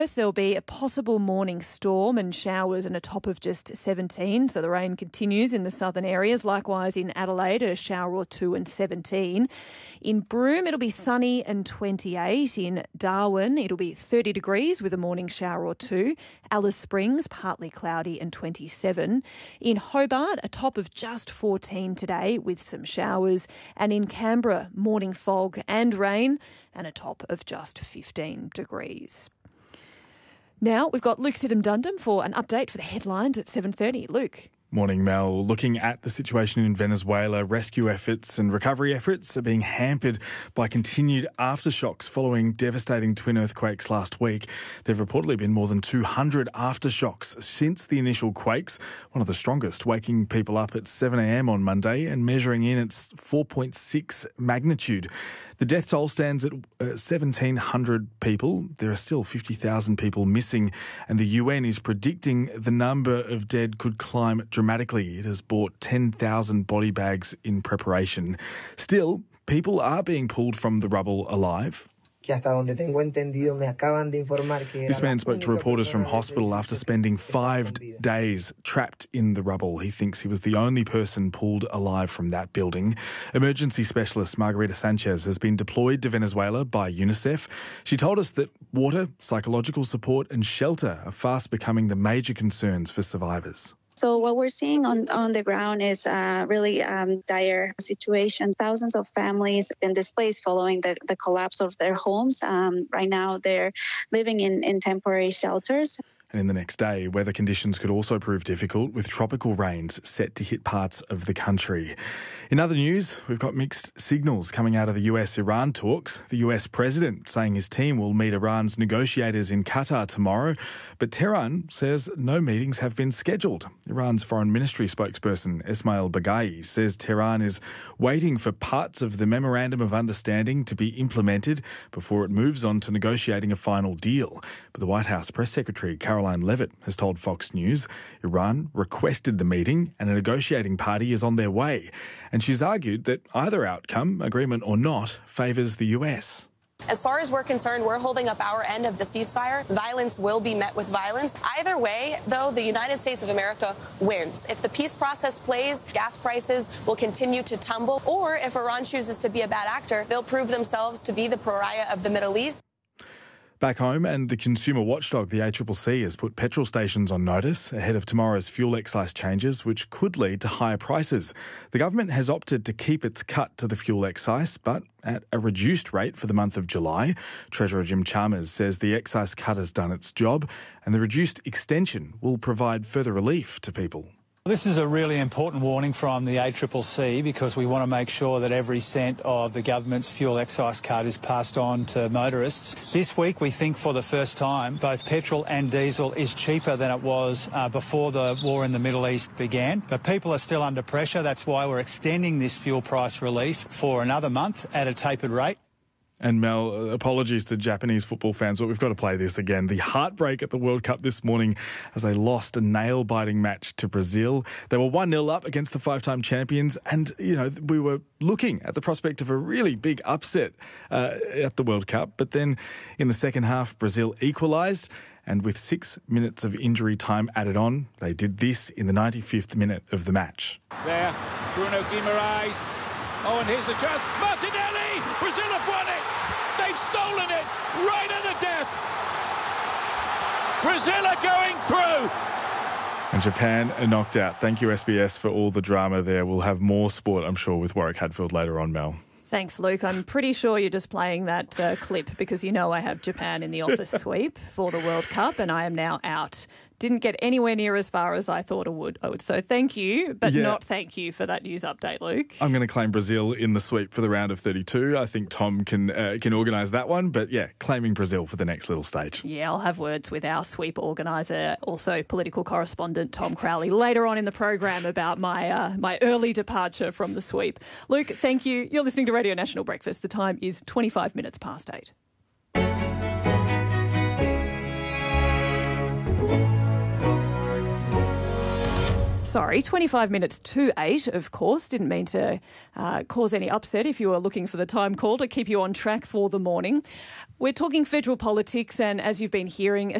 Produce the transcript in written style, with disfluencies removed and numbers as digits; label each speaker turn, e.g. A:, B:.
A: There'll be a possible morning storm and showers and a top of just 17. So the rain continues in the southern areas. Likewise in Adelaide, a shower or two and 17. In Broome, it'll be sunny and 28. In Darwin, it'll be 30 degrees with a morning shower or two. Alice Springs, partly cloudy and 27. In Hobart, a top of just 14 today with some showers. And in Canberra, morning fog and rain and a top of just 15 degrees. Now we've got Luke Sidham-Dundam for an update for the headlines at 7:30. Luke.
B: Morning, Mel. Looking at the situation in Venezuela, rescue efforts and recovery efforts are being hampered by continued aftershocks following devastating twin earthquakes last week. There have reportedly been more than 200 aftershocks since the initial quakes, one of the strongest, waking people up at 7 a.m. on Monday and measuring in its 4.6 magnitude. The death toll stands at 1,700 people. There are still 50,000 people missing, and the UN is predicting the number of dead could climb dramatically. It has bought 10,000 body bags in preparation. Still, people are being pulled from the rubble alive. This man spoke to reporters from hospital after spending 5 days trapped in the rubble. He thinks he was the only person pulled alive from that building. Emergency specialist Margarita Sanchez has been deployed to Venezuela by UNICEF. She told us that water, psychological support and shelter are fast becoming the major concerns for survivors.
C: So what we're seeing on the ground is a really dire situation. Thousands of families have been displaced following the collapse of their homes. Right now, they're living in temporary shelters.
B: And in the next day, weather conditions could also prove difficult, with tropical rains set to hit parts of the country. In other news, we've got mixed signals coming out of the US-Iran talks. The US president saying his team will meet Iran's negotiators in Qatar tomorrow, but Tehran says no meetings have been scheduled. Iran's foreign ministry spokesperson Esmail Baghaei says Tehran is waiting for parts of the memorandum of understanding to be implemented before it moves on to negotiating a final deal. But the White House press secretary Caroline Leavitt has told Fox News Iran requested the meeting and a negotiating party is on their way. And she's argued that either outcome, agreement or not, favours the US.
D: As far as we're concerned, we're holding up our end of the ceasefire. Violence will be met with violence. Either way, though, the United States of America wins. If the peace process plays, gas prices will continue to tumble. Or if Iran chooses to be a bad actor, they'll prove themselves to be the pariah of the Middle East.
B: Back home, and the consumer watchdog, the ACCC, has put petrol stations on notice ahead of tomorrow's fuel excise changes, which could lead to higher prices. The government has opted to keep its cut to the fuel excise, but at a reduced rate for the month of July. Treasurer Jim Chalmers says the excise cut has done its job, and the reduced extension will provide further relief to people.
E: This is a really important warning from the ACCC because we want to make sure that every cent of the government's fuel excise cut is passed on to motorists. This week, we think for the first time, both petrol and diesel is cheaper than it was before the war in the Middle East began. But people are still under pressure. That's why we're extending this fuel price relief for another month at a tapered rate.
B: And Mel, apologies to Japanese football fans, but we've got to play this again. The heartbreak at the World Cup this morning as they lost a nail-biting match to Brazil. They were 1-0 up against the five-time champions, and, you know, we were looking at the prospect of a really big upset at the World Cup. But then in the second half, Brazil equalised, and with 6 minutes of injury time added on, they did this in the 95th minute of the match.
F: There, Bruno Guimaraes. Oh, and here's a chance. Martinelli! Brazil have won it! They've stolen it right at the death. Brazil are going through.
B: And Japan are knocked out. Thank you, SBS, for all the drama there. We'll have more sport, I'm sure, with Warwick Hadfield later on, Mel.
A: Thanks, Luke. I'm pretty sure you're just playing that clip because you know I have Japan in the office sweep for the World Cup and I am now out. Didn't get anywhere near as far as I thought it would. So thank you, but not thank you for that news update, Luke.
B: I'm going to claim Brazil in the sweep for the round of 32. I think Tom can organise that one. But yeah, claiming Brazil for the next little stage. Yeah,
A: I'll have words with our sweep organiser, also political correspondent Tom Crowley, later on in the program about my early departure from the sweep. Luke, thank you. You're listening to Radio National Breakfast. The time is 25 minutes past 8. Sorry, 25 minutes to 8, of course. Didn't mean to cause any upset if you were looking for the time call to keep you on track for the morning. We're talking federal politics, and as you've been hearing,